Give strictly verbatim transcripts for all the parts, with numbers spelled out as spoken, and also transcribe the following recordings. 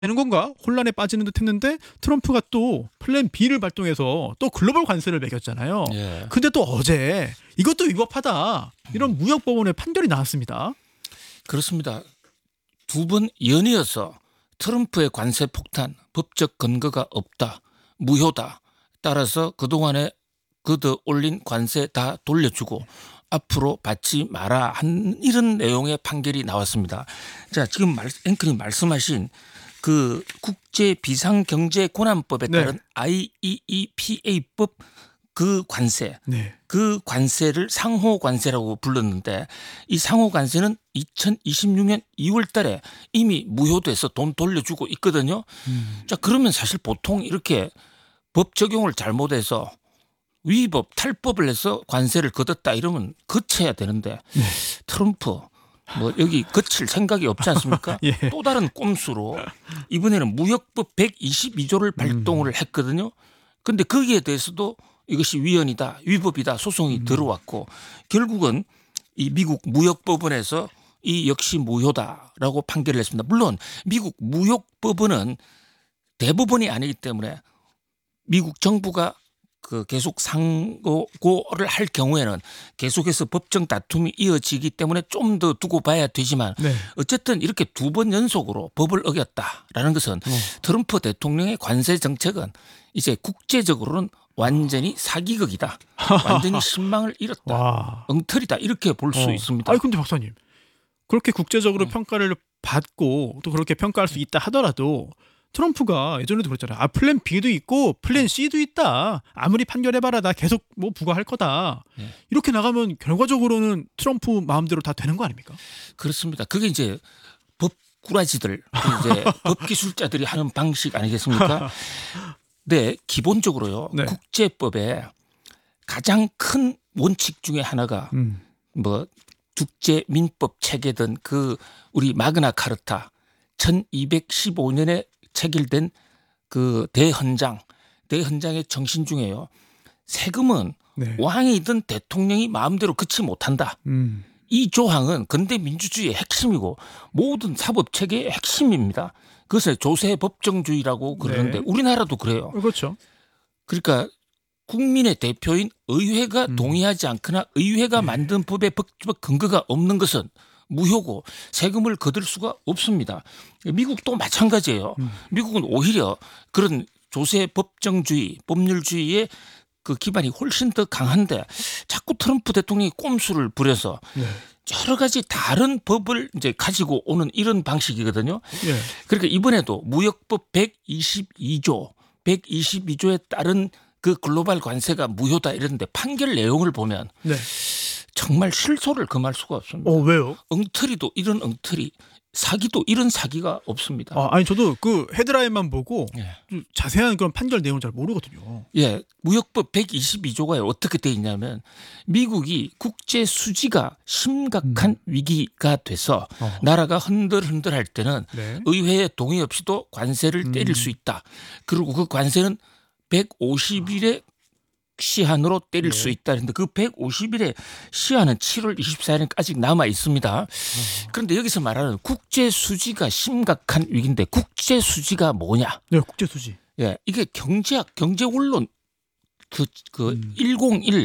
되는 건가? 혼란에 빠지는 듯 했는데 트럼프가 또 플랜 B를 발동해서 또 글로벌 관세를 매겼잖아요. 예. 근데 또 어제 이것도 위법하다. 이런 무역법원의 판결이 나왔습니다. 그렇습니다. 두 번 연이어서 트럼프의 관세 폭탄, 법적 근거가 없다, 무효다. 따라서 그동안에 그도 올린 관세 다 돌려주고 앞으로 받지 마라 한 이런 내용의 판결이 나왔습니다. 자, 지금 말, 앵커님 말씀하신 그 국제 비상경제고난법에 따른 네. 아이이이피에이법 그 관세, 네. 그 관세를 상호 관세라고 불렀는데 이 상호 관세는 이천이십육 년 이월 달에 이미 무효돼서 돈 돌려주고 있거든요. 음. 자, 그러면 사실 보통 이렇게 법 적용을 잘못해서 위법, 탈법을 해서 관세를 걷었다 이러면 거쳐야 되는데 네. 트럼프 뭐 여기 거칠 생각이 없지 않습니까? 예. 또 다른 꼼수로 이번에는 무역법 백이십이 조를 발동을 음. 했거든요. 그런데 거기에 대해서도 이것이 위헌이다, 위법이다 소송이 음. 들어왔고 결국은 이 미국 무역법원에서 이 역시 무효다라고 판결을 했습니다. 물론 미국 무역법원은 대법원이 아니기 때문에 미국 정부가 그 계속 상고를 할 경우에는 계속해서 법정 다툼이 이어지기 때문에 좀 더 두고 봐야 되지만 네. 어쨌든 이렇게 두 번 연속으로 법을 어겼다라는 것은 어. 트럼프 대통령의 관세 정책은 이제 국제적으로는 완전히 사기극이다. 완전히 신망을 잃었다. 와. 엉터리다. 이렇게 볼 수 어. 있습니다. 아니 근데 박사님 그렇게 국제적으로 음. 평가를 받고 또 그렇게 평가할 수 있다 하더라도 트럼프가 예전에도 그랬잖아요. 아, 플랜 B도 있고 플랜 C도 있다. 아무리 판결해봐라 나 계속 뭐 부과할 거다. 네. 이렇게 나가면 결과적으로는 트럼프 마음대로 다 되는 거 아닙니까? 그렇습니다. 그게 이제 법 꾸라지들, 이제 법 기술자들이 하는 방식 아니겠습니까? 네, 기본적으로요. 네. 국제법에 가장 큰 원칙 중에 하나가 음. 뭐 국제 민법 체계든 그 우리 마그나 카르타 천이백십오 년에 체결된 그 대헌장, 대헌장의 정신 중에요. 세금은 네. 왕이든 대통령이 마음대로 긋지 못한다. 음. 이 조항은 근대 민주주의의 핵심이고 모든 사법체계의 핵심입니다. 그것을 조세 법정주의라고 그러는데 네. 우리나라도 그래요. 그렇죠. 그러니까 국민의 대표인 의회가 음. 동의하지 않거나 의회가 네. 만든 법에 법적 근거가 없는 것은 무효고 세금을 거둘 수가 없습니다. 미국도 마찬가지예요. 음. 미국은 오히려 그런 조세 법정주의, 법률주의의 그 기반이 훨씬 더 강한데 자꾸 트럼프 대통령이 꼼수를 부려서 네. 여러 가지 다른 법을 이제 가지고 오는 이런 방식이거든요. 예. 그러니까 이번에도 무역법 백이십이 조, 백이십이 조에 따른 그 글로벌 관세가 무효다 이랬는데 판결 내용을 보면 네. 정말 실소를 금할 수가 없습니다. 어, 왜요? 엉터리도 이런 엉터리, 사기도 이런 사기가 없습니다. 아, 아니 저도 그 헤드라인만 보고 예. 좀 자세한 그런 판결 내용을 잘 모르거든요. 예, 무역법 백이십이 조가 어떻게 돼 있냐면 미국이 국제 수지가 심각한 음. 위기가 돼서 어. 나라가 흔들흔들할 때는 네. 의회의 동의 없이도 관세를 음. 때릴 수 있다. 그리고 그 관세는 백오십 일의 시한으로 때릴 네. 수 있다. 그런데 그 백오십 일의 시한은 칠월 이십사일까지 아직 남아 있습니다. 그런데 여기서 말하는 국제 수지가 심각한 위기인데 국제 수지가 뭐냐? 네, 국제 수지. 예, 이게 경제학, 경제 원론 그, 그 음. 백일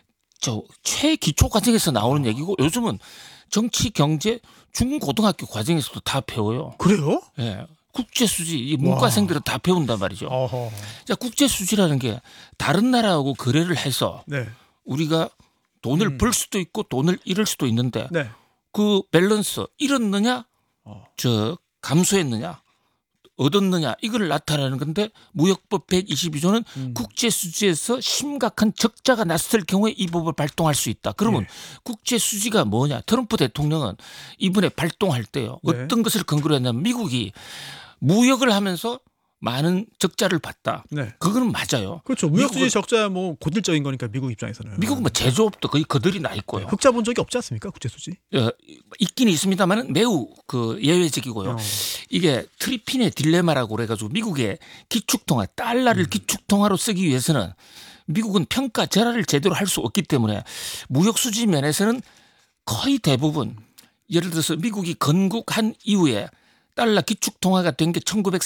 저 최기초 과정에서 나오는 얘기고 요즘은 정치, 경제 중고등학교 과정에서도 다 배워요. 그래요? 예. 국제수지 문과생들은 다 배운단 말이죠. 어허. 자, 국제수지라는 게 다른 나라하고 거래를 해서 네. 우리가 돈을 음. 벌 수도 있고 돈을 잃을 수도 있는데 네. 그 밸런스 잃었느냐 어. 저 감소했느냐 얻었느냐 이걸 나타내는 건데 무역법 백이십이 조는 음. 국제수지에서 심각한 적자가 났을 경우에 이 법을 발동할 수 있다. 그러면 네. 국제수지가 뭐냐. 트럼프 대통령은 이번에 발동할 때요. 네. 어떤 것을 근거로 했냐면 미국이 무역을 하면서 많은 적자를 봤다. 네. 그거는 맞아요. 그렇죠. 무역수지 적자야 뭐 고질적인 거니까 미국 입장에서는. 미국은 뭐 제조업도 거의 그들이 나 있고요. 네. 흑자 본 적이 없지 않습니까? 국제수지? 어, 있긴 있습니다만 매우 그 예외적이고요. 어. 이게 트리핀의 딜레마라고 그래가지고 미국의 기축통화 달러를 음. 기축통화로 쓰기 위해서는 미국은 평가 절하를 제대로 할 수 없기 때문에 무역수지 면에서는 거의 대부분 예를 들어서 미국이 건국한 이후에 달러 기축 통화가 된 게